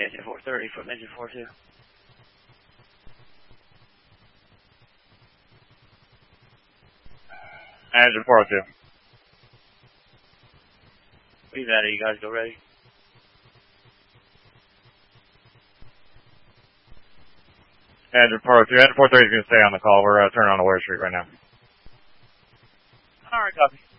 Engine 430, from engine 42. Engine 402. We've at it, you guys go ready. Engine 402. Engine 430 is going to stay on the call. We're turning on the Ware Street right now. Alright, copy.